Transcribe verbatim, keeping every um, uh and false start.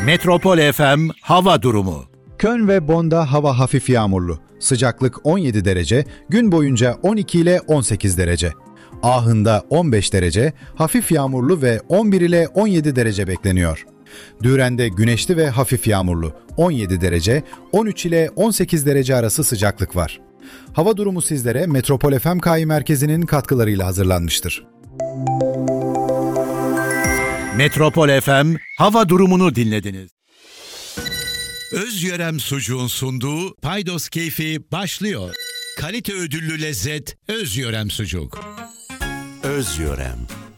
Metropol F M hava durumu. Köln ve Bonn'da hava hafif yağmurlu. Sıcaklık on yedi derece, gün boyunca on iki ile on sekiz derece. Aachen'da on beş derece, hafif yağmurlu ve on bir ile on yedi derece bekleniyor. Düren'de güneşli ve hafif yağmurlu, on yedi derece, on üç ile on sekiz derece arası sıcaklık var. Hava durumu sizlere Metropol F M K İ Merkezi'nin katkılarıyla hazırlanmıştır. Metropol F M hava durumunu dinlediniz. Özyörem Sucuğun sunduğu Paydos Keyfi başlıyor. Kalite ödüllü lezzet Özyörem Sucuk. Özyörem.